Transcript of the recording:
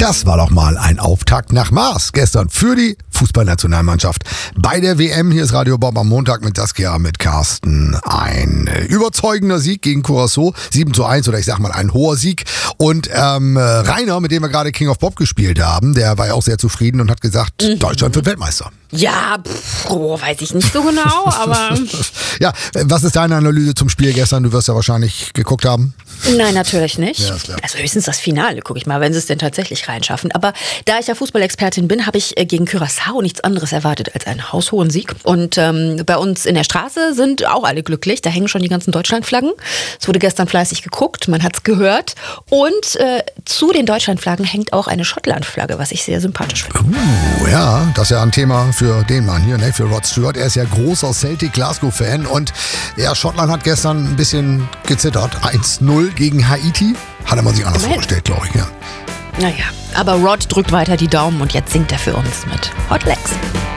Das war doch mal ein Auftakt nach Maß gestern für die Fußballnationalmannschaft bei der WM. Hier ist Radio Bob am Montag mit Saskia, mit Carsten. Ein überzeugender Sieg gegen Curaçao, 7:1 oder ich sag mal ein hoher Sieg. Und Rainer, mit dem wir gerade King of Pop gespielt haben, der war ja auch sehr zufrieden und hat gesagt, Deutschland wird Weltmeister. Ja, weiß ich nicht so genau, aber... Ja, was ist deine Analyse zum Spiel gestern? Du wirst ja wahrscheinlich geguckt haben. Nein, natürlich nicht. Ja, ist klar. Also höchstens das Finale gucke ich mal, wenn sie es denn tatsächlich reinschaffen. Aber da ich ja Fußballexpertin bin, habe ich gegen Curaçao nichts anderes erwartet als einen haushohen Sieg. Und bei uns in der Straße sind auch alle glücklich. Da hängen schon die ganzen Deutschlandflaggen. Es wurde gestern fleißig geguckt, man hat es gehört. Und zu den Deutschlandflaggen hängt auch eine Schottlandflagge, was ich sehr sympathisch finde. Ja, das ist ja ein Thema für den Mann hier, ne? Für Rod Stewart. Er ist ja großer Celtic-Glasgow-Fan und ja, Schottland hat gestern ein bisschen gezittert. 1:0 gegen Haiti. Hatte man sich anders vorgestellt, glaube ich, ja. Naja, aber Rod drückt weiter die Daumen und jetzt singt er für uns mit Hot Legs.